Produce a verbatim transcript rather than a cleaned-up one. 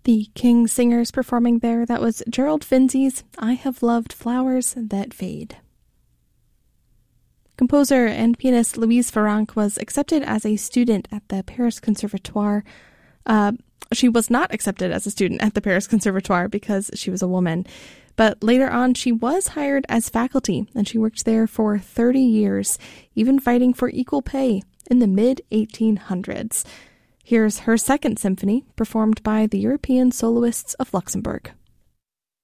The King Singers performing there, that was Gerald Finzi's I Have Loved Flowers That Fade. Composer and pianist Louise Farrenc was accepted as a student at the Paris Conservatoire. Uh, she was not accepted as a student at the Paris Conservatoire because she was a woman. But later on, she was hired as faculty, and she worked there for thirty years, even fighting for equal pay in the mid eighteen hundreds. Here's her second symphony, performed by the European Soloists of Luxembourg.